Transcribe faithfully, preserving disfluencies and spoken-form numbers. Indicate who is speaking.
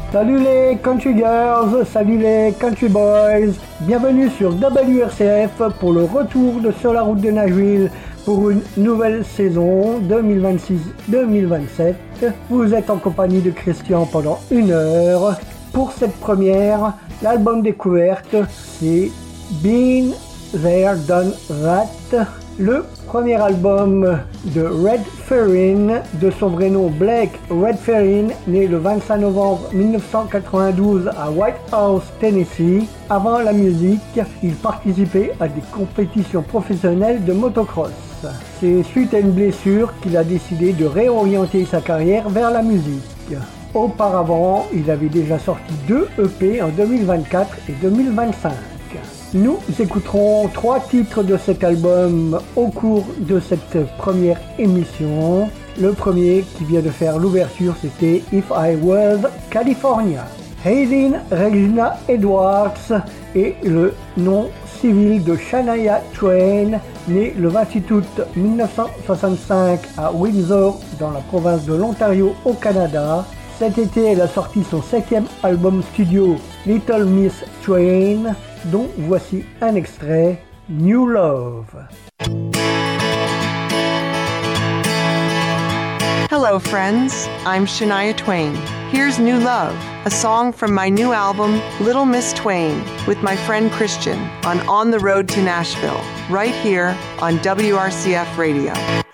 Speaker 1: Salut les country girls, salut les country boys, bienvenue sur W R C F pour le retour de Sur la route de Nashville pour une nouvelle saison deux mille vingt-six deux mille vingt-sept. Vous êtes en compagnie de Christian pendant une heure. Pour cette première, l'album découverte, c'est Been There Done That, le premier album de Red Ferrin, de son vrai nom Blake Red Ferrin, né le vingt-cinq novembre mille neuf cent quatre-vingt-douze à Whitehouse, Tennessee. Avant la musique, il participait à des compétitions professionnelles de motocross. C'est suite à une blessure qu'il a décidé de réorienter sa carrière vers la musique. Auparavant, il avait déjà sorti deux E P en deux mille vingt-quatre et deux mille vingt-cinq. Nous écouterons trois titres de cet album au cours de cette première émission. Le premier qui vient de faire l'ouverture, c'était If I Was California. Hayden Regina Edwards est le nom civil de Shania Twain, née le vingt-huit août mille neuf cent soixante-cinq à Windsor, dans la province de l'Ontario au Canada. Cet été, elle a sorti son septième album studio, Little Miss Twain, dont voici un extrait, New Love.
Speaker 2: Hello friends, I'm Shania Twain. Here's New Love, a song from my new album, Little Miss Twain, with my friend Christian on On the Road to Nashville, right here on W R C F Radio.